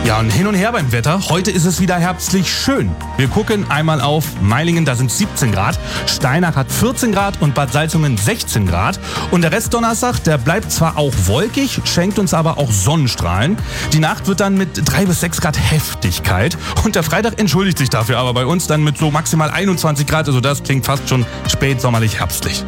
Ja, und hin und her beim Wetter. Heute ist es wieder herbstlich schön. Wir gucken einmal auf Meilingen, da sind 17 Grad. Steinach hat 14 Grad und Bad Salzungen 16 Grad. Und der Rest Donnerstag, der bleibt zwar auch wolkig, schenkt uns aber auch Sonnenstrahlen. Die Nacht wird dann mit 3 bis 6 Grad Heftigkeit. Und der Freitag entschuldigt sich dafür aber bei uns dann mit so maximal 21 Grad. Also das klingt fast schon spätsommerlich herbstlich.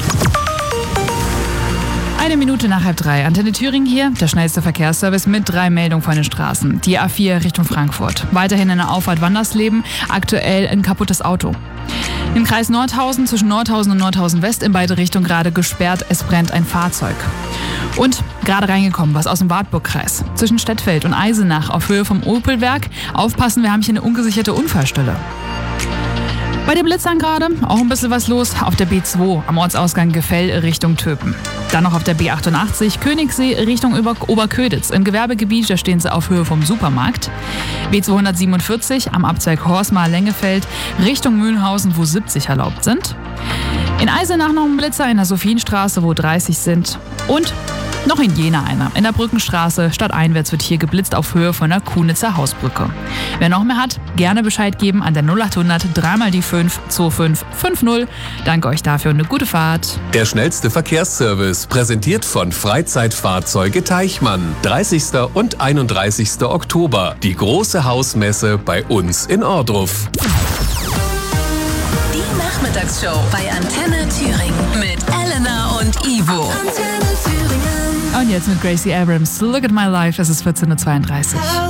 1 Minute nach 2:30. Antenne Thüringen hier, der schnellste Verkehrsservice mit 3 Meldungen von den Straßen. Die A4 Richtung Frankfurt. Weiterhin in der Auffahrt Wandersleben, aktuell ein kaputtes Auto. Im Kreis Nordhausen, zwischen Nordhausen und Nordhausen West in beide Richtungen gerade gesperrt, es brennt ein Fahrzeug. Und gerade reingekommen, was aus dem Wartburgkreis. Zwischen Stettfeld und Eisenach auf Höhe vom Opelwerk. Aufpassen, wir haben hier eine ungesicherte Unfallstelle. Bei den Blitzern gerade auch ein bisschen was los auf der B2 am Ortsausgang Gefell Richtung Töpen. Dann noch auf der B88 Königssee Richtung Oberköditz. Im Gewerbegebiet, da stehen sie auf Höhe vom Supermarkt. B247 am Abzweig Horsmar-Lengefeld Richtung Mühlhausen, wo 70 erlaubt sind. In Eisenach noch ein Blitzer in der Sophienstraße, wo 30 sind. Und noch in Jena einer. In der Brückenstraße stadteinwärts wird hier geblitzt auf Höhe von der Kunitzer Hausbrücke. Wer noch mehr hat, gerne Bescheid geben an der 0800 3 die 5 2550. Danke euch dafür und eine gute Fahrt. Der schnellste Verkehrsservice, präsentiert von Freizeitfahrzeuge Teichmann. 30. und 31. Oktober. Die große Hausmesse bei uns in Ohrdruf. Die Nachmittagsshow bei Antenne Thüringen mit Elena und Ivo. Und jetzt mit Gracie Abrams. Look at my life. Es ist 14:32 Uhr.